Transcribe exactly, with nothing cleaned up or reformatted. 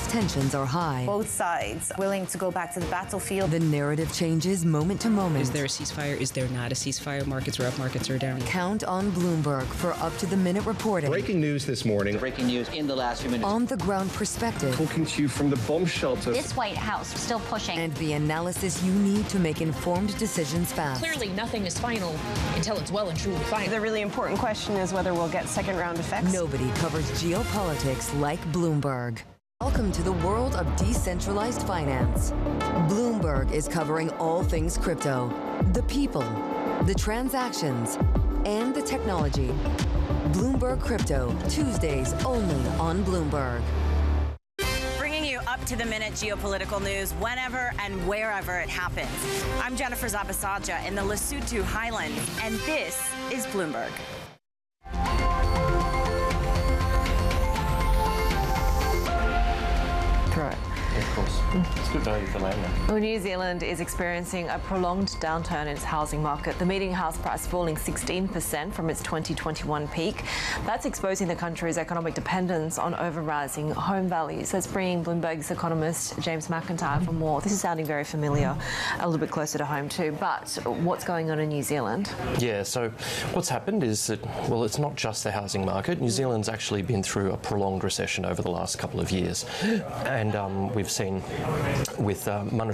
World's tensions are high. Both sides willing to go back to the battlefield. The narrative changes moment to moment. Is there a ceasefire? Is there not a ceasefire? Markets are up, markets are down. Count on Bloomberg for up-to-the-minute reporting. Breaking news this morning. Breaking news in the last few minutes. On-the-ground perspective. Talking to you from the bomb shelter. This White House still pushing. And the analysis you need to make informed decisions fast. Clearly, nothing is final until it's well and truly final. The really important question is whether we'll get second-round effects. Nobody covers geopolitics like Bloomberg. Welcome to the world of decentralized finance. Bloomberg is covering all things crypto, the people, the transactions, and the technology. Bloomberg Crypto, Tuesdays only on Bloomberg. Bringing you up-to-the-minute geopolitical news whenever and wherever it happens. I'm Jennifer Zabasaja in the Lesotho Highlands, and this is Bloomberg. Right. Of course. It's good value for land. Well, New Zealand is experiencing a prolonged downturn in its housing market. The median house price falling sixteen percent from its twenty twenty-one peak. That's exposing the country's economic dependence on over-rising home values. That's bringing Bloomberg's economist James McIntyre for more. This is sounding very familiar, a little bit closer to home too. But what's going on in New Zealand? Yeah, so what's happened is that, well, it's not just the housing market. New Zealand's actually been through a prolonged recession over the last couple of years. And um, we've seen with uh, monetary